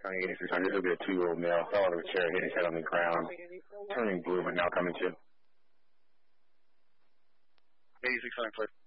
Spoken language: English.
County 8600, it'll be a 2-year-old male. Fell out of a chair, hit his head on the ground, turning blue, but now coming to. 8600, please.